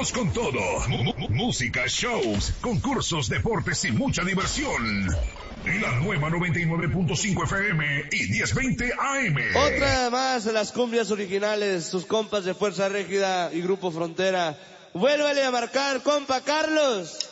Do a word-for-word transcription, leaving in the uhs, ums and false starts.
Vamos con todo. M- música, shows, concursos, deportes y mucha diversión. La nueva noventa y nueve punto cinco F M y diez veinte A M. Otra más de las cumbias originales, sus compas de Fuerza Régida y Grupo Frontera. Vuélvale a marcar, compa Carlos.